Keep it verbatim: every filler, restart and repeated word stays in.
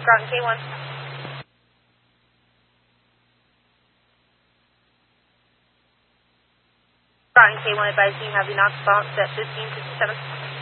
Groton K one. Groton K one advising you have the Knox box at fifteen fifty-seven.